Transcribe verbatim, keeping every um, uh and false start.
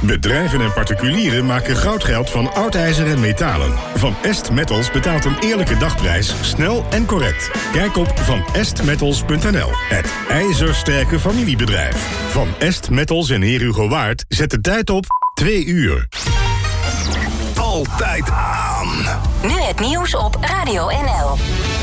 Bedrijven en particulieren maken goudgeld van oud ijzer en metalen. Van Est Metals betaalt een eerlijke dagprijs, snel en correct. Kijk op van est metals punt n l. Het ijzersterke familiebedrijf. Van Est Metals en Heer Hugo Waard zet de tijd op twee uur. Altijd aan. Nu het nieuws op Radio N L.